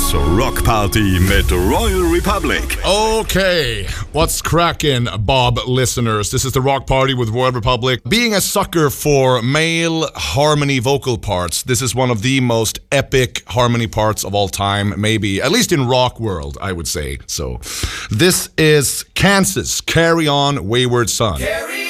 Rock Party mit Royal Republic. Okay, what's crackin', Bob listeners? This is the Rock Party with Royal Republic. Being a sucker for male harmony vocal parts, this is one of the most epic harmony parts of all time, maybe, at least in rock world, I would say. So, this is Kansas, Carry On, Wayward Son. Carry